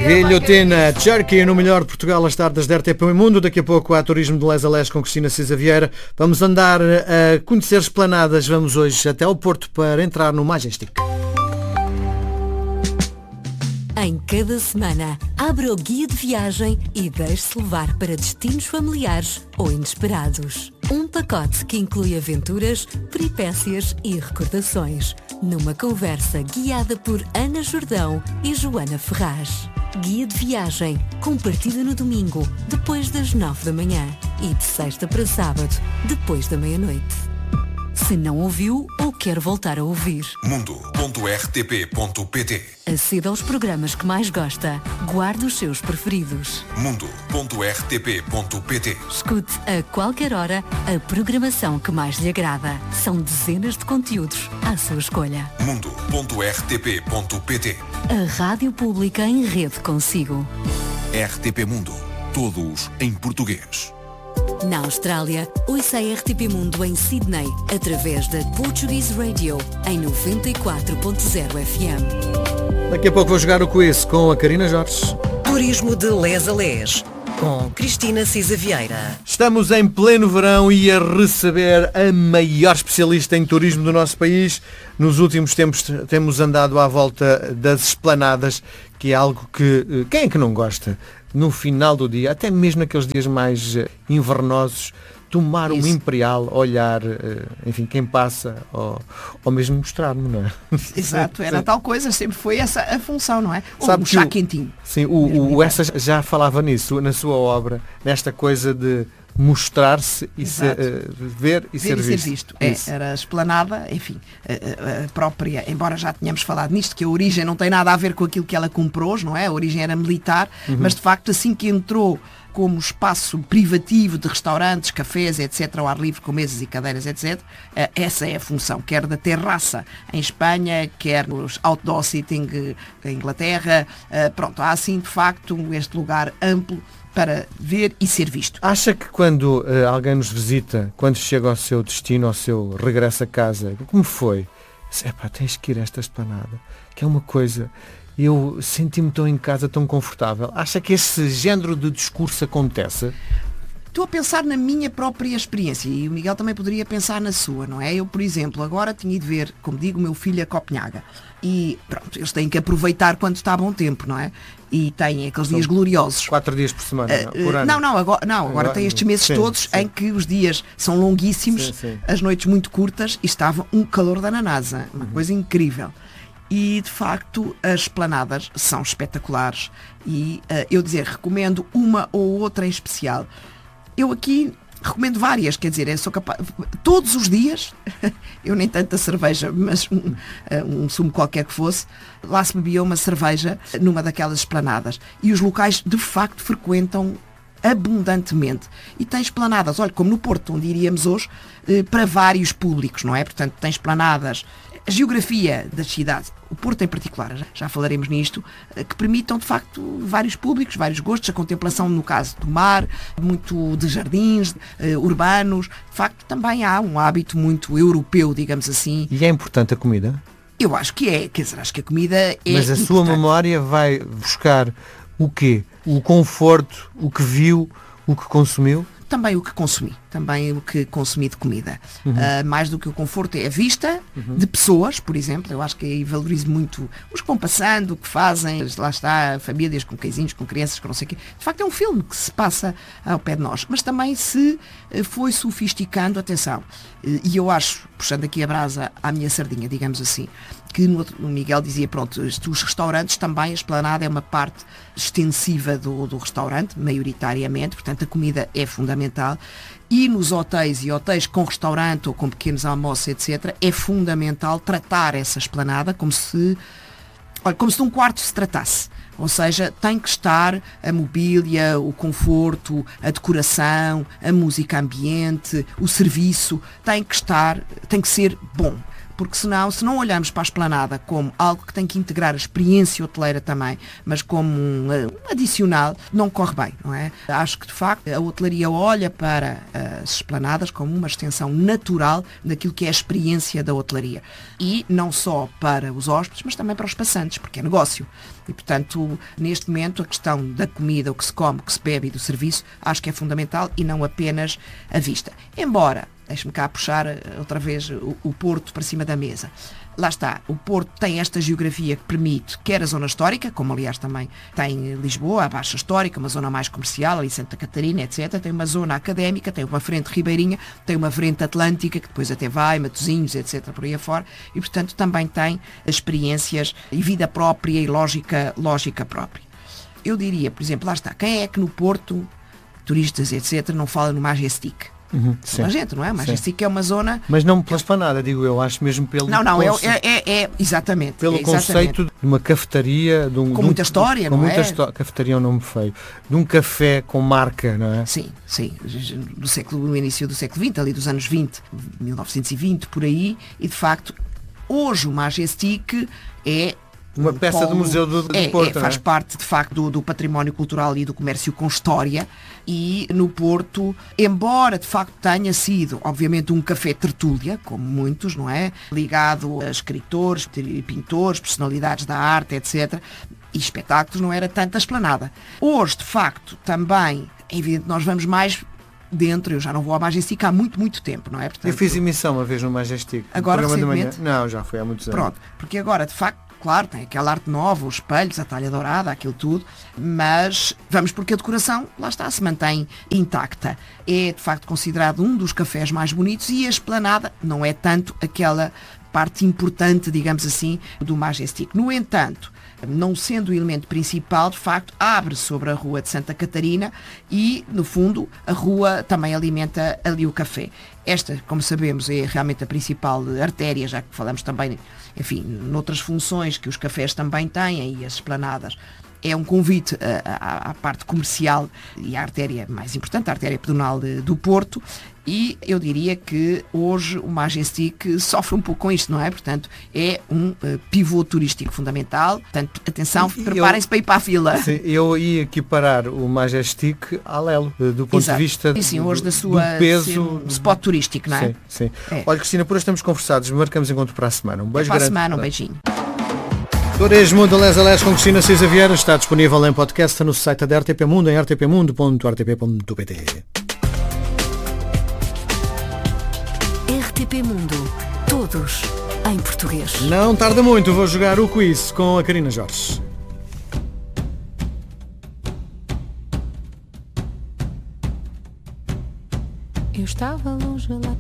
Guilhotina, Cherky no melhor de Portugal, às tardes da RTP Mundo. Daqui a pouco há turismo de Les a Les com Cristina Cisa Vieira. Vamos andar a conhecer esplanadas. Vamos hoje até ao Porto para entrar no Majestic. Em cada semana, abra o guia de viagem e deixe-se levar para destinos familiares ou inesperados. Um pacote que inclui aventuras, peripécias e recordações. Numa conversa guiada por Ana Jordão e Joana Ferraz. Guia de viagem, com partida no domingo, depois das 9 da manhã. E de sexta para sábado, depois da meia-noite. Se não ouviu ou quer voltar a ouvir. Mundo.rtp.pt. Aceda aos programas que mais gosta. Guarde os seus preferidos. Mundo.rtp.pt. Escute a qualquer hora a programação que mais lhe agrada. São dezenas de conteúdos à sua escolha. Mundo.rtp.pt. A Rádio Pública em rede consigo. RTP Mundo. Todos em português. Na Austrália, ouça a RTP Mundo em Sydney, através da Portuguese Radio, em 94.0 FM. Daqui a pouco vou jogar o quiz com a Karina Jorge. Turismo de Les a Les, com Cristina Cisa Vieira. Estamos em pleno verão e a receber a maior especialista em turismo do nosso país. Nos últimos tempos temos andado à volta das esplanadas, que é algo que... Quem é que não gosta? No final do dia, até mesmo naqueles dias mais invernosos, tomar uma imperial, olhar, enfim, quem passa, ou mesmo mostrar-me, não é? Exato, era tal coisa, sempre foi essa a função, não é? Sabe um chá quentinho. Sim, o Essa já falava nisso, na sua obra, nesta coisa de mostrar-se e ver e ser visto. Era a esplanada, enfim, a própria, embora já tenhamos falado nisto, que a origem não tem nada a ver com aquilo que ela compôs, não é? A origem era militar, mas de facto assim que entrou como espaço privativo de restaurantes, cafés, etc., ao ar livre, com mesas e cadeiras, etc., essa é a função, quer da terraça em Espanha, quer nos outdoor sitting em Inglaterra, pronto, há assim de facto este lugar amplo para ver e ser visto. Acha que quando alguém nos visita, quando chega ao seu destino, ao seu regresso a casa, como foi? Epá, tens que ir a esta esplanada, que é uma coisa... Eu senti-me tão em casa, tão confortável. Acha que esse género de discurso acontece? Estou a pensar na minha própria experiência e o Miguel também poderia pensar na sua, não é? Eu, por exemplo, agora tinha de ver, como digo, o meu filho a Copenhaga. E pronto, eles têm que aproveitar quando está bom tempo, não é? E têm aqueles dias gloriosos. 4 dias por semana, por ano. Agora tem estes meses todos em que os dias são longuíssimos, as noites muito curtas e estava um calor da nanasa, uma coisa incrível. E, de facto, as esplanadas são espetaculares e, recomendo uma ou outra em especial. Eu aqui recomendo várias, quer dizer, eu sou capaz... Todos os dias, eu nem tanto a cerveja, mas um sumo qualquer que fosse, lá se bebia uma cerveja numa daquelas esplanadas. E os locais, de facto, frequentam abundantemente. E tem esplanadas, olha, como no Porto, onde iríamos hoje, para vários públicos, não é? Portanto, tem esplanadas. A geografia das cidades, o Porto em particular, já falaremos nisto, que permitam de facto vários públicos, vários gostos, a contemplação no caso do mar, muito de jardins urbanos, de facto também há um hábito muito europeu, digamos assim. E é importante a comida? Eu acho que é, quer dizer, acho que a comida é Mas a importante. Sua memória vai buscar o quê? O conforto, o que viu, o que consumiu? Também o que consumi de comida. Mais do que o conforto é a vista de pessoas, por exemplo. Eu acho que aí valorizo muito os que vão passando, o que fazem, lá está, famílias com cãezinhos, com crianças, com não sei o quê. De facto é um filme que se passa ao pé de nós, mas também se foi sofisticando, atenção, e eu acho, puxando aqui a brasa à minha sardinha, digamos assim, que o Miguel dizia, pronto, os restaurantes também, a esplanada é uma parte extensiva do restaurante, maioritariamente, portanto a comida é fundamental. E nos hotéis e hotéis com restaurante ou com pequenos almoços, etc., é fundamental tratar essa esplanada como se de um quarto se tratasse. Ou seja, tem que estar a mobília, o conforto, a decoração, a música ambiente, o serviço, tem que ser bom. porque senão, se não olharmos para a esplanada como algo que tem que integrar a experiência hoteleira também, mas como um adicional, não corre bem, não é? Acho que, de facto, a hotelaria olha para as esplanadas como uma extensão natural daquilo que é a experiência da hotelaria. E não só para os hóspedes, mas também para os passantes, porque é negócio. E, portanto, neste momento, a questão da comida, o que se come, o que se bebe e do serviço, acho que é fundamental e não apenas a vista. Embora, deixe-me cá puxar outra vez o Porto para cima da mesa. Lá está, o Porto tem esta geografia que permite, quer a zona histórica, como aliás também tem Lisboa, a Baixa Histórica, uma zona mais comercial, ali Santa Catarina, etc. Tem uma zona académica, tem uma frente ribeirinha, tem uma frente atlântica, que depois até vai, Matosinhos, etc. por aí afora, e portanto também tem experiências e vida própria e lógica própria. Eu diria, por exemplo, lá está, quem é que no Porto, turistas, etc., não fala no Majestic? A gente, não é? Mas isso é uma zona... Mas não pela esplanada, digo eu, acho mesmo pelo... Não, é exatamente. Pelo conceito de uma cafetaria... Com muita história, não é? Cafetaria é um nome feio. De um café com marca, não é? Sim. No início do século XX, ali dos anos 20, 1920, por aí, e de facto, hoje o Majestic é... Uma peça do Museu do Porto. Faz parte, de facto, do património cultural e do comércio com história. E no Porto, embora de facto tenha sido, obviamente, um café tertúlia, como muitos, não é? Ligado a escritores, pintores, personalidades da arte, etc. E espetáculos, não era tanta esplanada. Hoje, de facto, também, é evidente, nós vamos mais dentro, eu já não vou ao Majestic há muito tempo, não é? Portanto, eu fiz emissão uma vez no Majestic. Agora, recentemente? Não, já foi há muitos anos. Pronto, porque agora, de facto, claro, tem aquela arte nova, os espelhos, a talha dourada, aquilo tudo, mas vamos porque a decoração, lá está, se mantém intacta. É, de facto, considerado um dos cafés mais bonitos e a esplanada não é tanto aquela parte importante, digamos assim, do Majestic. No entanto, não sendo o elemento principal, de facto, abre sobre a rua de Santa Catarina e, no fundo, a rua também alimenta ali o café. Esta, como sabemos, é realmente a principal artéria, já que falamos também, enfim, noutras funções que os cafés também têm e as esplanadas. É um convite à parte comercial e à artéria mais importante, a artéria pedonal do Porto, e eu diria que hoje o Majestic sofre um pouco com isto, não é? Portanto, é um pivô turístico fundamental. Portanto, atenção, preparem-se para ir para a fila. Sim, eu ia equiparar o Majestic à Lelo, do ponto de vista hoje da sua peso... spot turístico, não é? Sim. Olha, Cristina, por hoje estamos conversados, marcamos encontro para a semana. Um beijo grande. Para a semana, um beijinho. Turismo de Les a Les com Cristina Cisa Vieira está disponível em podcast no site da RTP Mundo, em rtpmundo.rtp.pt. RTP Mundo. Todos em português. Não tarda muito, vou jogar o quiz com a Karina Jorge. Eu estava longe lá